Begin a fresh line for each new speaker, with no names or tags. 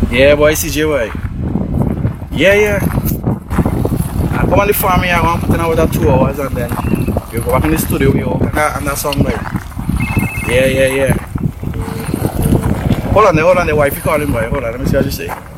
Yeah, boy, CJ, boy. Yeah, yeah. I come on the farm here, I'm putting out that 2 hours and then you go back in the studio, you work on that song, boy. Yeah, yeah, yeah. Hold on there, wife, you call him, boy. Hold on, let me see what you say.